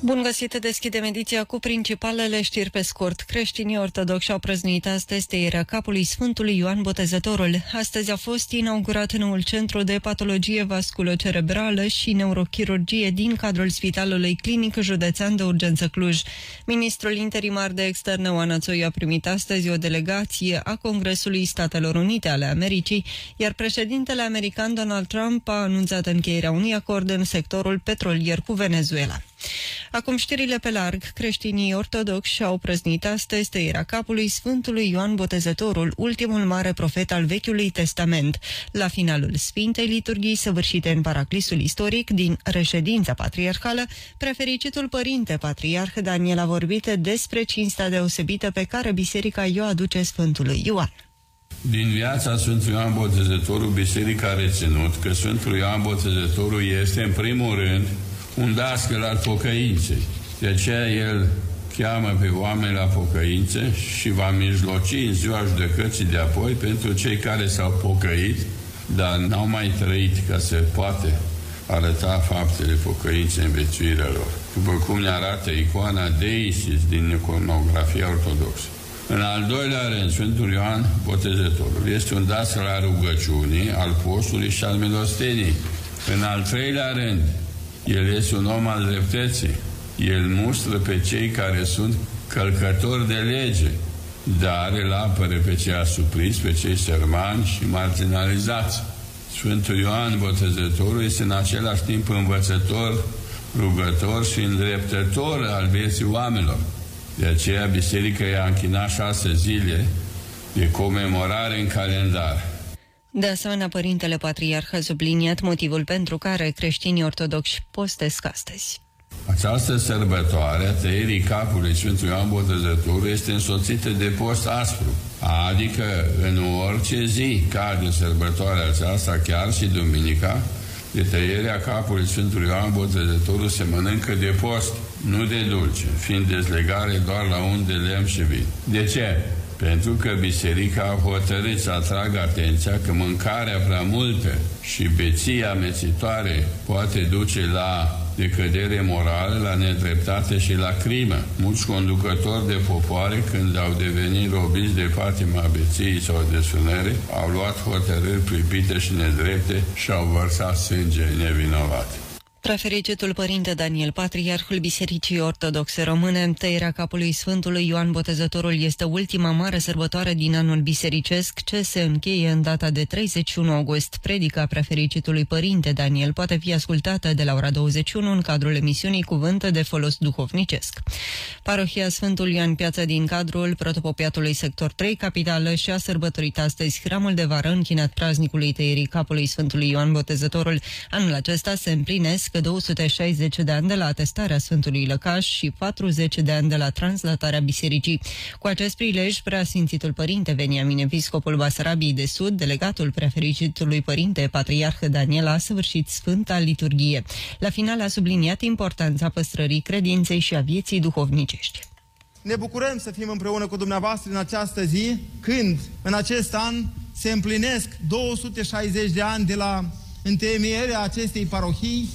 Bun găsit, deschidem ediția cu principalele știri pe scurt. Creștinii ortodoxi au prăznuit astăzi tăierea capului Sfântului Ioan Botezătorul. Astăzi a fost inaugurat noul centru de patologie vasculocerebrală și neurochirurgie din cadrul Spitalului Clinic Județean de Urgență Cluj. Ministrul interimar de externe Oana Țoiu a primit astăzi o delegație a Congresului Statelor Unite ale Americii, iar președintele american Donald Trump a anunțat încheierea unui acord în sectorul petrolier cu Venezuela. Acum știrile pe larg. Creștinii ortodoxi au prăznit astăzi tăierea capului Sfântului Ioan Botezătorul, ultimul mare profet al Vechiului Testament. La finalul Sfintei Liturghii, săvârșite în paraclisul istoric din reședința patriarhală, prefericitul părinte patriarh Daniel a vorbit despre cinstea deosebită pe care biserica i-o aduce Sfântului Ioan. Din viața Sfântului Ioan Botezătorul, biserica a reținut că Sfântul Ioan Botezătorul este, în primul rând, un dascăl al pocăinței. De aceea el cheamă pe oameni la pocăință și va mijloci în ziua judecății de apoi pentru cei care s-au pocăit, dar n-au mai trăit ca să poate arăta faptele pocăinței în viețuirea lor. După cum ne arată icoana Deisis din iconografia ortodoxă. În al doilea rând, Sfântul Ioan Botezătorul este un dascăl al rugăciunii, al postului și al milosteniei. În al treilea rând, el este un om al dreptății. El mustră pe cei care sunt călcători de lege, dar îl apără pe cei asupriți, pe cei sărmani și marginalizați. Sfântul Ioan Botezătorul este în același timp învățător, rugător și îndreptător al vieții oamenilor. De aceea biserica i-a închinat 6 zile de comemorare în calendar. De asemenea, părintele patriarh a subliniat motivul pentru care creștinii ortodoxi postesc astăzi. Această sărbătoare a tăierii capului Sfântului Ioan Botezătorul este însoțită de post aspru, adică în orice zi cade sărbătoarea aceasta, chiar și duminica, de tăierea capului Sfântului Ioan Botezătorul se mănâncă de post, nu de dulce, fiind dezlegare doar la un de lemn și vin. De ce? Pentru că biserica a hotărât să atragă atenția că mâncarea prea multă și beția amețitoare poate duce la decădere morală, la nedreptate și la crimă. Mulți conducători de popoare, când au devenit robiți de patima beției sau desfrânării, au luat hotărâri pripite și nedrepte și au vărsat sânge nevinovat. Prefericitul părinte Daniel, patriarhul Bisericii Ortodoxe Române, tăierea capului Sfântului Ioan Botezătorul este ultima mare sărbătoare din anul bisericesc, ce se încheie în data de 31 august. Predica prefericitului părinte Daniel poate fi ascultată de la ora 21 în cadrul emisiunii Cuvânt de folos duhovnicesc. Parohia Sfântul Ioan Piața din cadrul protopopiatului sector 3, capitală, și-a sărbătorit astăzi hramul de vară închinat praznicului tăierii capului Sfântului Ioan Botezătorul. Anul acesta se împlinesc 260 de ani de la atestarea Sfântului Lăcaș și 40 de ani de la translatarea bisericii. Cu acest prilej, preasfințitul părinte Veniamin, episcopul Basarabiei de Sud, delegatul prefericitului părinte patriarh Daniel, a săvârșit Sfânta Liturghie. La final a subliniat importanța păstrării credinței și a vieții duhovnicești. Ne bucurăm să fim împreună cu dumneavoastră în această zi, când în acest an se împlinesc 260 de ani de la întemeierea acestei parohii,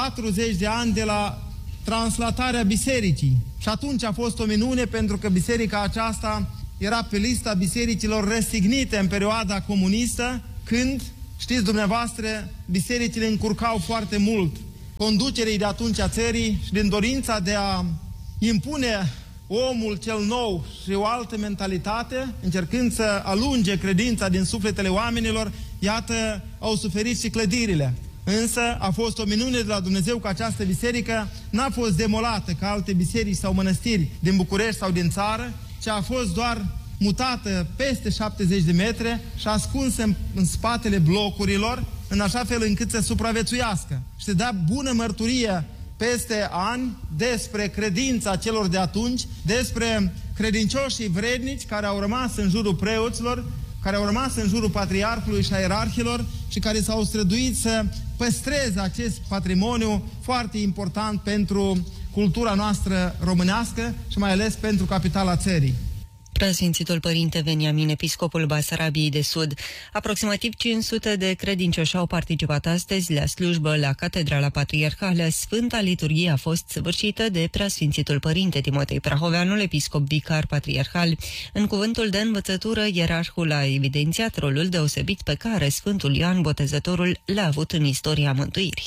40 de ani de la translatarea bisericii. Și atunci a fost o minune, pentru că biserica aceasta era pe lista bisericilor răstignite în perioada comunistă, când, știți dumneavoastră, bisericile încurcau foarte mult conducerii de atunci a țării și din dorința de a impune omul cel nou și o altă mentalitate, încercând să alunge credința din sufletele oamenilor, iată, au suferit și clădirile. Însă a fost o minune de la Dumnezeu că această biserică n-a fost demolată ca alte biserici sau mănăstiri din București sau din țară, ci a fost doar mutată peste 70 de metri și ascunsă în spatele blocurilor, în așa fel încât să supraviețuiască și să dea bună mărturie peste ani despre credința celor de atunci, despre credincioșii vrednici care au rămas în jurul preoților, care au rămas în jurul patriarhului și a ierarhilor și care s-au străduit să păstreze acest patrimoniu foarte important pentru cultura noastră românească și mai ales pentru capitala țării. Preasfințitul Părinte Veniamin, episcopul Basarabiei de Sud. Aproximativ 500 de credincioși au participat astăzi la slujbă la Catedrala Patriarhală. Sfânta liturghie a fost săvârșită de Preasfințitul Părinte Timotei Prahoveanul, episcop vicar patriarhal. În cuvântul de învățătură, ierarhul a evidențiat rolul deosebit pe care Sfântul Ioan Botezătorul l-a avut în istoria mântuirii.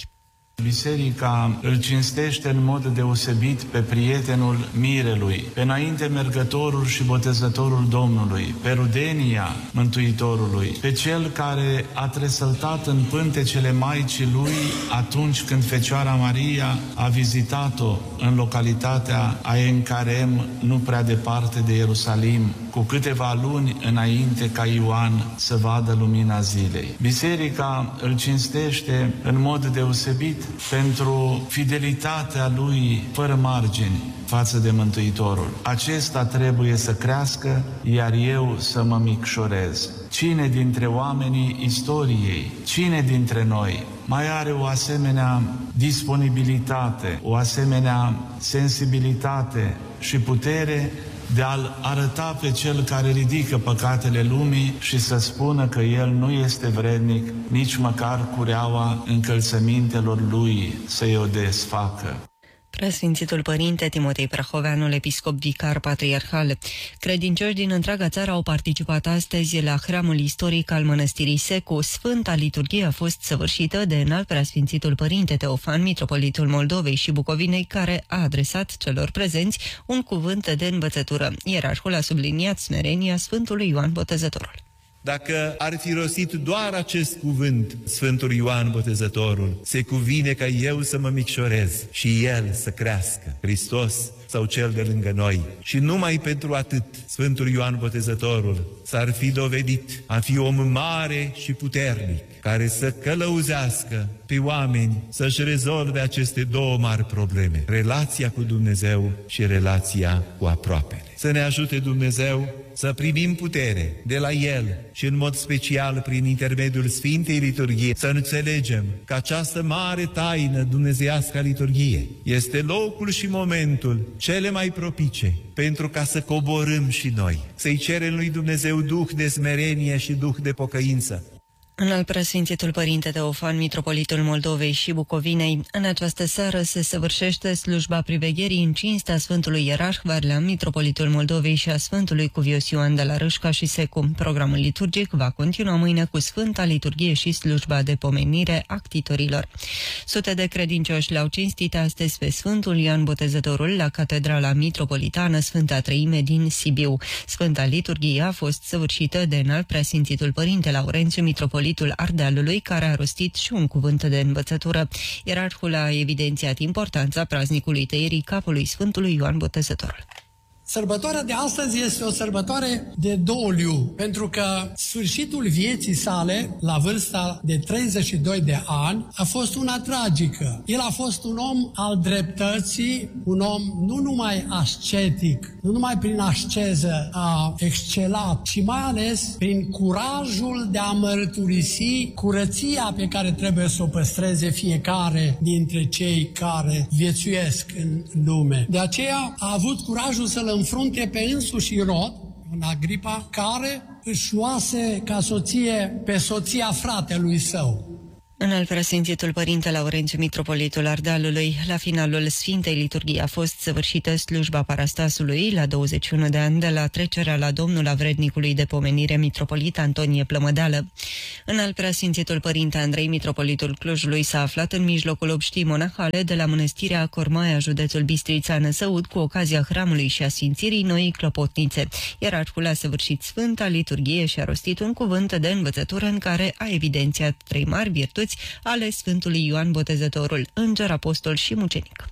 Biserica îl cinstește în mod deosebit pe prietenul mirelui, pe înainte mergătorul și botezătorul Domnului, pe rudenia Mântuitorului, pe cel care a tresăltat în pântecele Maicii lui atunci când Fecioara Maria a vizitat-o în localitatea Aen Carem, nu prea departe de Ierusalim, cu câteva luni înainte ca Ioan să vadă lumina zilei. Biserica îl cinstește în mod deosebit pentru fidelitatea lui fără margini față de Mântuitorul. Acesta trebuie să crească, iar eu să mă micșorez. Cine dintre oamenii istoriei, cine dintre noi mai are o asemenea disponibilitate, o asemenea sensibilitate și putere de a-L arăta pe Cel care ridică păcatele lumii și să spună că El nu este vrednic nici măcar cureaua încălțămintelor Lui să-i o desfacă. Preasfințitul Părinte Timotei Prahoveanul, episcop vicar patriarhal. Credincioși din întreaga țară au participat astăzi la hramul istoric al mănăstirii Secu. Sfânta liturghie a fost săvârșită de înalt Preasfințitul Părinte Teofan, mitropolitul Moldovei și Bucovinei, care a adresat celor prezenți un cuvânt de învățătură. Ierarhul a subliniat smerenia Sfântului Ioan Botezătorul. Dacă ar fi rostit doar acest cuvânt, Sfântul Ioan Botezătorul, se cuvine ca eu să mă micșorez și El să crească, Hristos sau Cel de lângă noi. Și numai pentru atât, Sfântul Ioan Botezătorul s-ar fi dovedit a fi om mare și puternic, care să călăuzească pe oameni să-și rezolve aceste două mari probleme, relația cu Dumnezeu și relația cu aproapele. Să ne ajute Dumnezeu să primim putere de la El și în mod special prin intermediul Sfintei Liturghii să înțelegem că această mare taină dumnezeiască a liturghiei este locul și momentul cele mai propice pentru ca să coborâm și noi, să-i cerem lui Dumnezeu duh de smerenie și duh de pocăință. Înalt Preasfințitul Părinte Teofan, mitropolitul Moldovei și Bucovinei, în această seară se săvârșește slujba privegherii în cinstea Sfântului Ierarh Varleam, mitropolitul Moldovei, și a Sfântului Cuvios Ioan de la Râșca și Secu. Programul liturgic va continua mâine cu Sfânta Liturghie și slujba de pomenire a ctitorilor. Sute de credincioși l-au cinstit astăzi pe Sfântul Ioan Botezătorul la Catedrala Mitropolitană Sfânta Treime din Sibiu. Sfânta Liturghie a fost săvârșită de înalt Preasfințitul Părinte Laurențiu, mitropolitul Ardealului, care a rostit și un cuvânt de învățătură. Ierarhul a evidențiat importanța praznicului tăierii capului Sfântului Ioan Botezătorul. Sărbătoarea de astăzi este o sărbătoare de doliu, pentru că sfârșitul vieții sale, la vârsta de 32 de ani, a fost una tragică. El a fost un om al dreptății, un om nu numai ascetic, nu numai prin asceză a excelat, ci mai ales prin curajul de a mărturisi curăția pe care trebuie să o păstreze fiecare dintre cei care viețuiesc în lume. De aceea a avut curajul să-l înfrunte pe însuși Irod, în Agripa, care își luase ca soție pe soția fratelui său. Înalt Preasfințitul Părinte Laurențiu, mitropolitul Ardealului, la finalul Sfintei Liturghii a fost săvârșită slujba parastasului la 21 de ani de la trecerea la Domnul a vrednicului de pomenire mitropolit Antonie Plămădeală. Înalt Preasfințitul Părinte Andrei, mitropolitul Clujului, s-a aflat în mijlocul obștii monahale de la Mănăstirea Cormaia, județul Bistrița Năsăud, cu ocazia hramului și a sfințirii Noii Clopotnițe. Ierarhul a săvârșit Sfânta Liturghie și a rostit un cuvânt de învățătură în care a evidențiat trei mari virtuți ale Sfântului Ioan Botezătorul, înger, apostol și mucenic.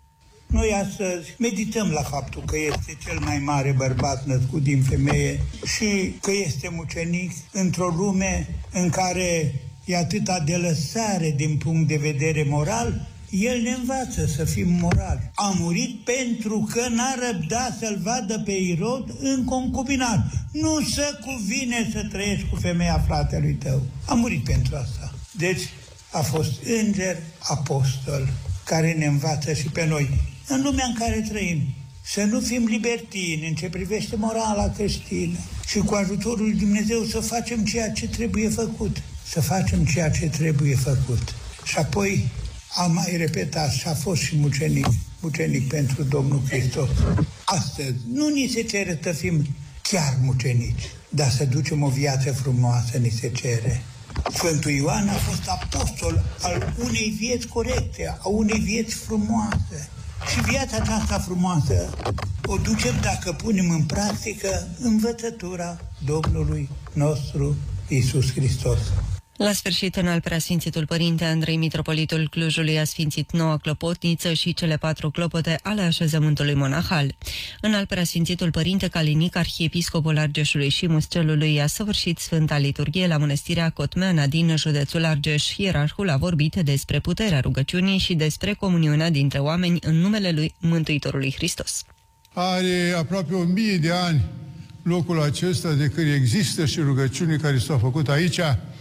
Noi astăzi medităm la faptul că este cel mai mare bărbat născut din femeie și că este mucenic într-o lume în care e atâta de lăsare din punct de vedere moral. El ne învață să fim morali. A murit pentru că n-a răbdat să-l vadă pe Irod în concubinat. Nu se cuvine să trăiești cu femeia fratelui tău. A murit pentru asta. Deci a fost înger, apostol, care ne învață și pe noi. În lumea în care trăim, să nu fim libertini în ce privește morala creștină și cu ajutorul lui Dumnezeu să facem ceea ce trebuie făcut. Să facem ceea ce trebuie făcut. Și apoi am mai repetat și a fost și mucenic pentru Domnul Hristos. Astăzi nu ni se cere să fim chiar mucenici, dar să ducem o viață frumoasă ni se cere. Sfântul Ioan a fost apostol al unei vieți corecte, a unei vieți frumoase. Și viața aceasta frumoasă o ducem dacă punem în practică învățătura Domnului nostru Iisus Hristos. La sfârșit, înalt preasfințitul părinte Andrei, mitropolitul Clujului, a sfințit noua clopotniță și cele 4 clopote ale așezământului monahal. Înalt preasfințitul părinte Calinic, arhiepiscopul Argeșului și Muscelului, a săvârșit Sfânta Liturghie la mănăstirea Cotmeana din județul Argeș. Ierarhul a vorbit despre puterea rugăciunii și despre comuniunea dintre oameni în numele lui Mântuitorului Hristos. Are aproape 1000 de ani locul acesta de când există și rugăciunii care s-au făcut aici,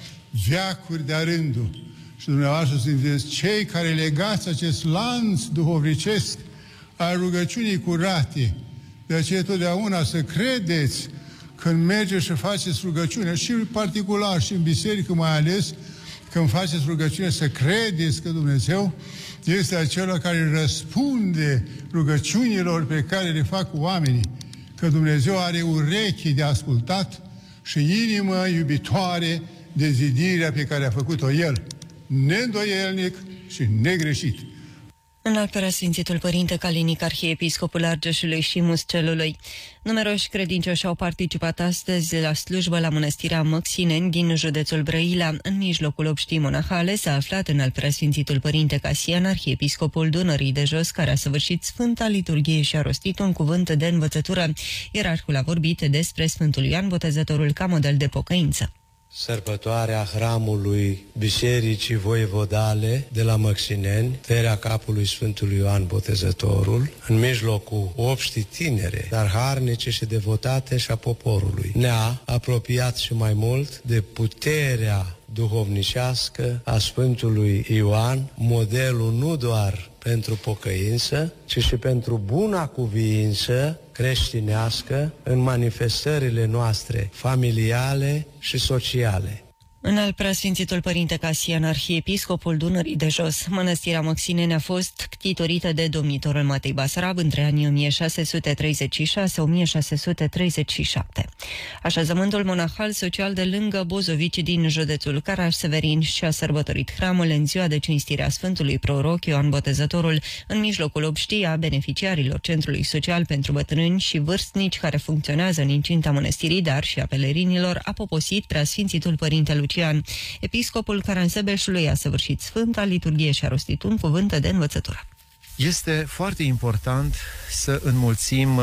veacuri de-a rândul. Și dumneavoastră sunteți cei care legați acest lanț duhovnicesc al rugăciunii curate. De aceea totdeauna să credeți când mergeți și faceți rugăciune, și în particular și în biserică mai ales, când faceți rugăciune, să credeți că Dumnezeu este acela care răspunde rugăciunilor pe care le fac oamenii, că Dumnezeu are urechi de ascultat și inimă iubitoare de zidirea pe care a făcut-o El, neîndoielnic și negreșit. Înalt preasfințitul părinte Calinic, arhiepiscopul Argeșului și Muscelului. Numeroși credincioși au participat astăzi la slujbă la mănăstirea Măxineni din județul Brăila. În mijlocul obștii monahale s-a aflat înalt preasfințitul părinte Casian, arhiepiscopul Dunării de Jos, care a săvârșit Sfânta Liturghie și a rostit un cuvânt de învățătură. Ierarhul a vorbit despre Sfântul Ioan Botezătorul ca model de pocăință. Sărbătoarea hramului Bisericii Voievodale de la Măxineni, ferea capului Sfântului Ioan Botezătorul, în mijlocul obștii tinere, dar harnice și devotate și a poporului, ne-a apropiat și mai mult de puterea duhovnicească a Sfântului Ioan, modelul nu doar pentru pocăință, ci și pentru buna cuviință creștinească în manifestările noastre familiale și sociale. Înalt preasfințitul părinte Casian, arhiepiscopul Dunării de Jos. Mănăstirea Măxineni a fost ctitorită de domnitorul Matei Basarab între anii 1636-1637. Așezământul monahal social de lângă Bozovici din județul Caraș-Severin și-a sărbătorit hramul în ziua de cinstire a Sfântului Proroc Ioan Botezătorul, în mijlocul obștii a beneficiarilor Centrului Social pentru Bătrâni și Vârstnici care funcționează în incinta mănăstirii, dar și a pelerinilor, a poposit preasfințitul părinte Lucian. Episcopul Caransebeșului a săvârșit Sfânta Liturghie și a rostit un cuvânt de învățătură. Este foarte important să înmulțim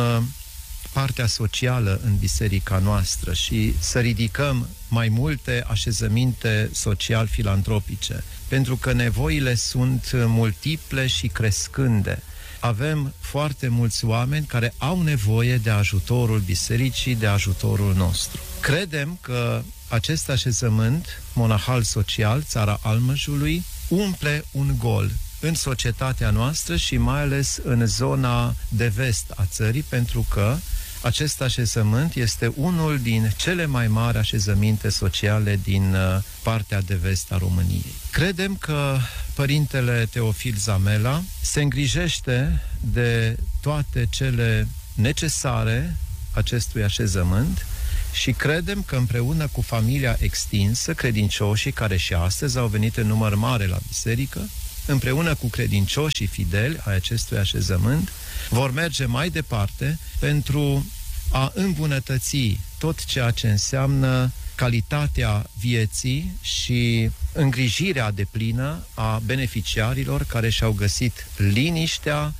partea socială în biserica noastră și să ridicăm mai multe așezăminte social-filantropice, pentru că nevoile sunt multiple și crescânde. Avem foarte mulți oameni care au nevoie de ajutorul bisericii, de ajutorul nostru. Credem că acest așezământ monahal social, Țara Almăjului, umple un gol în societatea noastră și mai ales în zona de vest a țării, pentru că acest așezământ este unul din cele mai mari așezăminte sociale din partea de vest a României. Credem că părintele Teofil Zamela se îngrijește de toate cele necesare acestui așezământ și credem că împreună cu familia extinsă, credincioșii care și astăzi au venit în număr mare la biserică, împreună cu credincioșii fideli ai acestui așezământ, vor merge mai departe pentru a îmbunătăți tot ceea ce înseamnă calitatea vieții și îngrijirea deplină a beneficiarilor care și-au găsit liniștea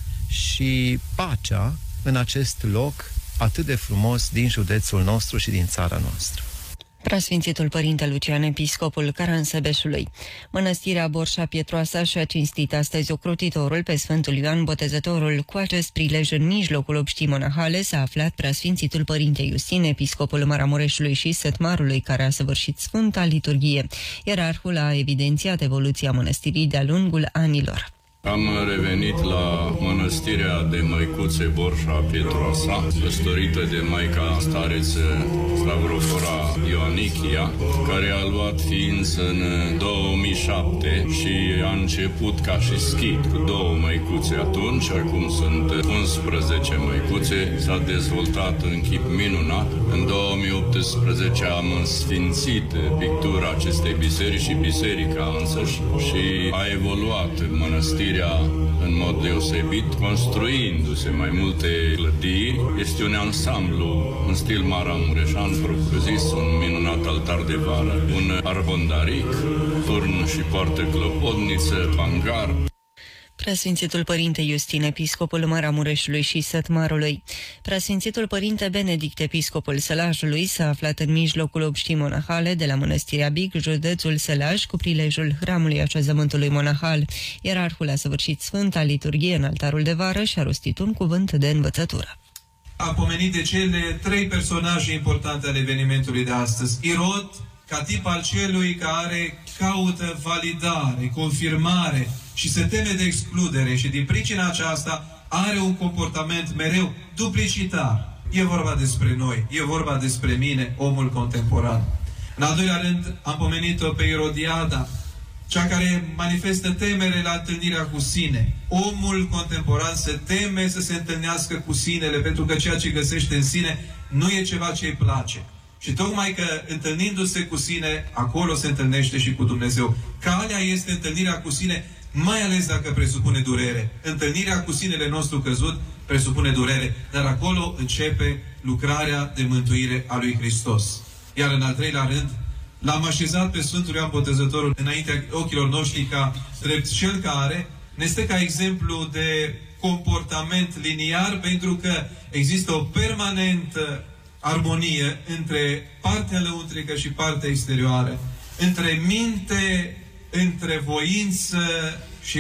și pacea în acest loc atât de frumos din județul nostru și din țara noastră. Preasfințitul părinte Lucian, episcopul Caransebeșului. Mănăstirea Borșa Pietroasa și-a cinstit astăzi ocrotitorul pe Sfântul Ioan Botezătorul. Cu acest prilej, în mijlocul obștii monahale, s-a aflat preasfințitul părinte Iustin, episcopul Maramureșului și Setmarului, care a săvârșit Sfânta Liturghie. Ierarhul a evidențiat evoluția mănăstirii de-a lungul anilor. Am revenit la mănăstirea de Măicuțe Borșa Pietroasa, căsătorită de maica stareță Stavropora Ioanichia, care a luat ființă în 2007 și a început ca și schid cu 2 măicuțe atunci, acum sunt 11 măicuțe, s-a dezvoltat în chip minunat. În 2018 am sfințit pictura acestei biserici și biserica însăși și a evoluat mănăstirea în mod deosebit, construindu-se mai multe clădiri. Este un ansamblu în stil maramureșan propriu-zis, un minunat altar de vară, un arhondaric, turn și poartă clopotniță, hangar. Preasfințitul Părinte Iustin, episcopul Maramureșului și Sătmarului. Preasfințitul Părinte Benedict, episcopul Sălajului, s-a aflat în mijlocul obștii monahale de la Mănăstirea Big, județul Sălaj, cu prilejul hramului așezământului monahal. Ierarhul a săvârșit Sfânta Liturghie în altarul de vară și a rostit un cuvânt de învățătură. A pomenit de cele 3 personaje importante ale evenimentului de astăzi. Irod, ca tip al celui care caută validare, confirmare și se teme de excludere și din pricina aceasta are un comportament mereu duplicitar. E vorba despre noi, e vorba despre mine, omul contemporan. În al doilea rând am pomenit-o pe Irodiada, cea care manifestă temere la întâlnirea cu sine. Omul contemporan se teme să se întâlnească cu sinele pentru că ceea ce găsește în sine nu e ceva ce îi place. Și tocmai că întâlnindu-se cu sine, acolo se întâlnește și cu Dumnezeu. Calea este întâlnirea cu sine, mai ales dacă presupune durere. Întâlnirea cu sinele nostru căzut presupune durere, dar acolo începe lucrarea de mântuire a lui Hristos. Iar în al treilea rând, l-am așezat pe Sfântul Ioan Botezătorul înaintea ochilor noștri ca drept cel care ne stă ca exemplu de comportament liniar, pentru că există o permanentă armonie între partea lăuntrică și partea exterioară, între minte, între voință și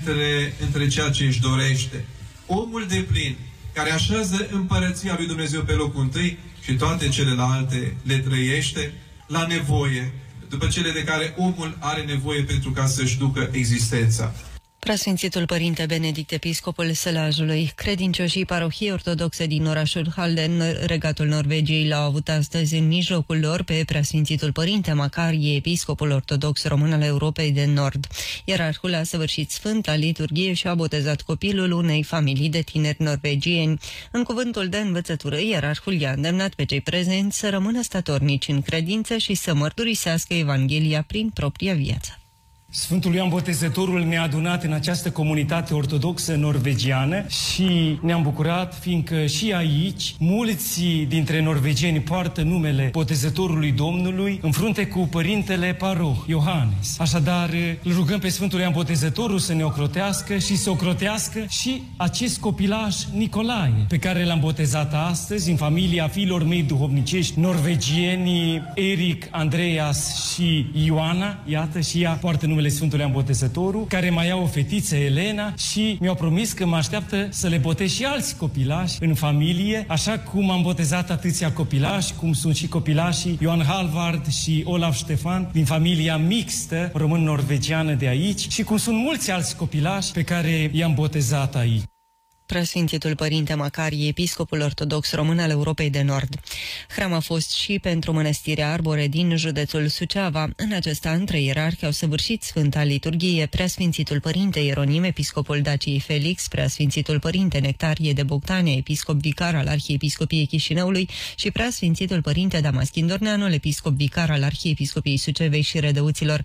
între ceea ce își dorește. Omul deplin, care așează împărăția lui Dumnezeu pe locul întâi și toate celelalte le trăiește, la nevoie, după cele de care omul are nevoie pentru ca să-și ducă existența. Preasfințitul Părinte Benedict, episcopul Sălajului, credincioșii parohiei ortodoxe din orașul Halden, regatul Norvegiei, l-au avut astăzi în mijlocul lor pe Preasfințitul Părinte Macarie, episcopul ortodox român al Europei de Nord. Ierarhul a săvârșit Sfânta Liturghie și a botezat copilul unei familii de tineri norvegieni. În cuvântul de învățătură, ierarhul i-a îndemnat pe cei prezenți să rămână statornici în credință și să mărturisească Evanghelia prin propria viață. Sfântul Ioan Botezătorul ne-a adunat în această comunitate ortodoxă norvegiană și ne-am bucurat, fiindcă și aici mulți dintre norvegieni poartă numele Botezătorului Domnului în frunte cu părintele paroh, Iohannes. Așadar, îl rugăm pe Sfântul Ioan Botezătorul să ne ocrotească și să ocrotească și acest copilaș Nicolae, pe care l-am botezat astăzi în familia fiilor mei duhovnicești norvegieni, Eric, Andreas și Ioana. Iată, și ea poartă numele Sfântului Ioan Botezătorul, care mai au o fetiță, Elena, și mi-au promis că mă așteaptă să le botez și alți copilași în familie, așa cum am botezat atâția copilași, cum sunt și copilașii Ioan Halvard și Olaf Ștefan din familia mixtă român-norvegiană de aici și cum sunt mulți alți copilași pe care i-am botezat aici. Preasfințitul Părinte Macarie, episcopul ortodox român al Europei de Nord. Hram a fost și pentru Mănăstirea Arbore din județul Suceava. În acest an, 3 ierarhi au săvârșit Sfânta Liturghie: Preasfințitul Părinte Ieronim, episcopul Daciei Felix, Preasfințitul Părinte Nectarie de Bogdania, episcop vicar al Arhiepiscopiei Chișinăului, și Preasfințitul Părinte Damaschin Dorneanul, episcop vicar al Arhiepiscopiei Sucevei și Rădăuților.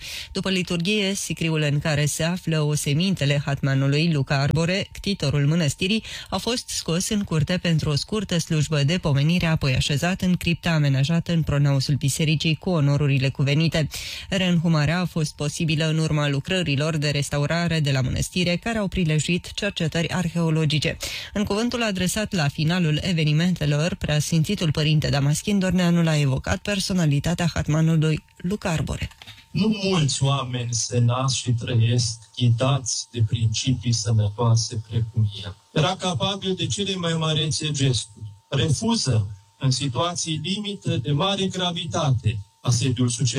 După liturghie, sicriul în care se află osemintele hatmanului Luca Arbore, ctitorul mănăstirii, a fost scos în curte pentru o scurtă slujbă de pomenire, apoi așezat în cripta amenajată în pronausul bisericii cu onorurile cuvenite. Reînhumarea a fost posibilă în urma lucrărilor de restaurare de la mănăstire, care au prilejuit cercetări arheologice. În cuvântul adresat la finalul evenimentelor, Preasfințitul Părinte Damaschin Dorneanul a evocat personalitatea hatmanului Luca Arbore. Nu mulți oameni se nasc și trăiesc ghitați de principii sănătoase precum el. Era capabil de cele mai mărețe gesturi. Refuză, în situații limită de mare gravitate, asediul Sucevei.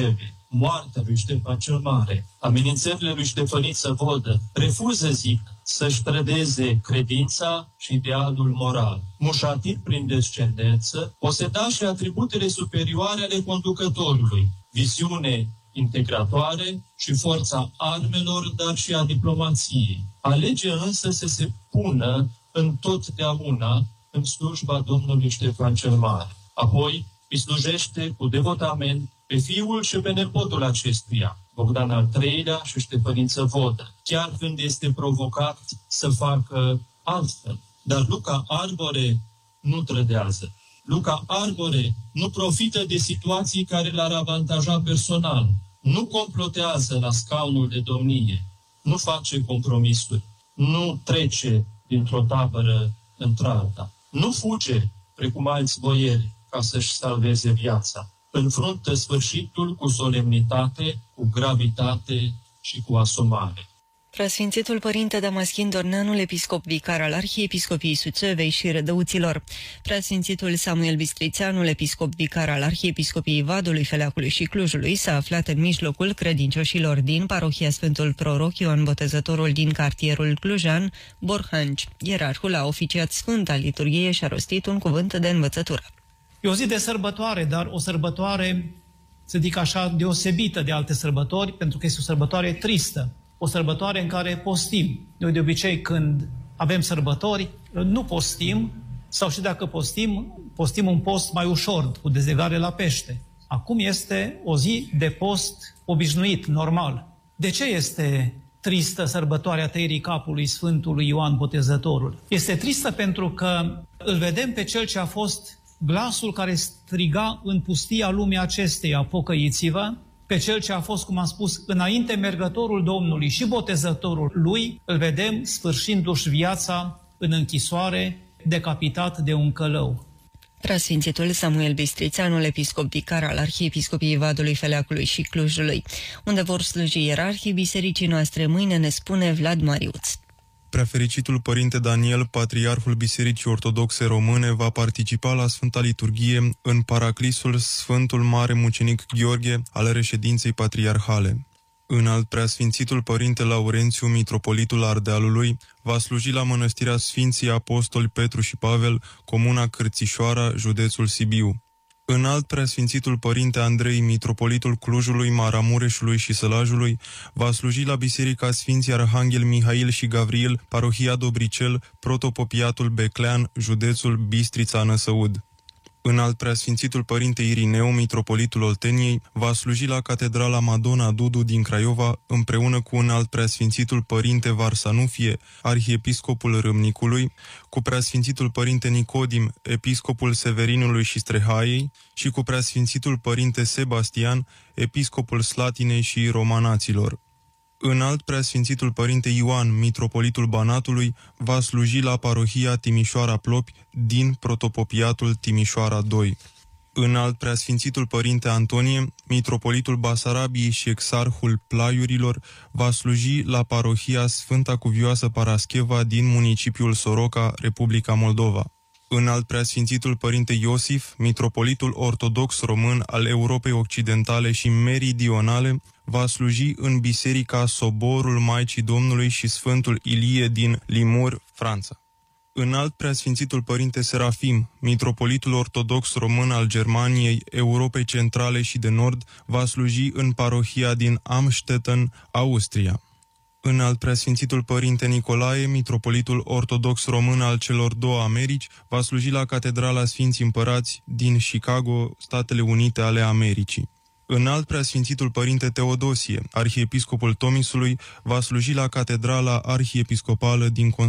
moartea lui Ștefan cel Mare, amenințările lui Ștefăniță Vodă, refuză, zic, să-și trădeze credința și idealul moral. Mușatit prin descendență, poseda și atributele superioare ale conducătorului, viziune integratoare și forța armelor, dar și a diplomației. Alege însă să se pună întotdeauna în slujba Domnului Ștefan cel Mare. Apoi îi slujește cu devotament pe fiul și pe nepotul acestuia, Bogdan al III-lea și Ștefăniță Vodă, chiar când este provocat să facă altfel. Dar Luca Arbore nu trădează. Luca Arbore nu profită de situații care l-ar avantaja personal, nu complotează la scaunul de domnie, nu face compromisuri, nu trece dintr-o tabără într-alta, nu fuge, precum alți boieri, ca să-și salveze viața. Înfruntă sfârșitul cu solemnitate, cu gravitate și cu asumare. Preasfințitul Părinte Damaschin Dorneanul, episcop vicar al Arhiepiscopiei Sucevei și Rădăuților, Preasfințitul Samuel Bistrițeanul, episcop vicar al Arhiepiscopiei Vadului, Feleacului și Clujului, s-a aflat în mijlocul credincioșilor din parohia Sfântul Proroc Ioan Botezătorul din cartierul clujan, Borhanci. Ierarhul a oficiat Sfânta Liturghie și a rostit un cuvânt de învățătură. E o zi de sărbătoare, dar o sărbătoare, să zic așa, deosebită de alte sărbători, pentru că este o sărbătoare tristă. O sărbătoare în care postim. Noi de obicei când avem sărbători, nu postim, sau și dacă postim un post mai ușor, cu dezlegare la pește. Acum este o zi de post obișnuit, normal. De ce este tristă sărbătoarea tăierii capului Sfântului Ioan Botezătorul? Este tristă pentru că îl vedem pe cel ce a fost glasul care striga în pustia lumii acesteia, pocăiți-vă, pe cel ce a fost, cum am spus, înainte mergătorul Domnului și botezătorul lui, îl vedem sfârșindu-și viața în închisoare, decapitat de un călău. Preasfințitul Samuel Bistrițeanul, episcop vicar al Arhiepiscopiei Vadului, Feleacului și Clujului, unde vor sluji ierarhii bisericii noastre mâine, ne spune Vlad Mariuț. Preafericitul Părinte Daniel, Patriarhul Bisericii Ortodoxe Române, va participa la Sfânta Liturghie în paraclisul Sfântul Mare Mucenic Gheorghe al reședinței patriarhale. Înalt Preasfințitul Părinte Laurențiu, Mitropolitul Ardealului, va sluji la Mănăstirea Sfinții Apostoli Petru și Pavel, comuna Cârțișoara, județul Sibiu. Înalt Preasfințitul Părinte Andrei, Mitropolitul Clujului, Maramureșului și Sălajului, va sluji la Biserica Sfinții Arhanghel Mihail și Gavril, parohia Dobricel, protopopiatul Beclean, județul Bistrița-Năsăud. Înalt Preasfințitul Părinte Irineu, Mitropolitul Olteniei, va sluji la Catedrala Madonna Dudu din Craiova, împreună cu Înalt Preasfințitul Părinte Varsanufie, Arhiepiscopul Râmnicului, cu Preasfințitul Părinte Nicodim, Episcopul Severinului și Strehaiei, și cu Preasfințitul Părinte Sebastian, Episcopul Slatinei și Romanaților. Înalt Preasfințitul Părinte Ioan, Mitropolitul Banatului, va sluji la parohia Timișoara-Plopi din protopopiatul Timișoara II. Înalt Preasfințitul Părinte Antonie, Mitropolitul Basarabiei și Exarhul Plaiurilor, va sluji la parohia Sfânta Cuvioasă Parascheva din municipiul Soroca, Republica Moldova. Înalt Preasfințitul Părinte Iosif, Mitropolitul Ortodox Român al Europei Occidentale și Meridionale, va sluji în Biserica Soborul Maicii Domnului și Sfântul Ilie din Limours, Franța. Înalt Preasfințitul Părinte Serafim, Mitropolitul Ortodox Român al Germaniei, Europei Centrale și de Nord, va sluji în parohia din Amstetten, Austria. Înalt Preasfințitul Părinte Nicolae, Mitropolitul Ortodox Român al celor două Americi, va sluji la Catedrala Sfinții Împărați din Chicago, Statele Unite ale Americii. Înalt Preasfințitul Părinte Teodosie, Arhiepiscopul Tomisului, va sluji la Catedrala Arhiepiscopală din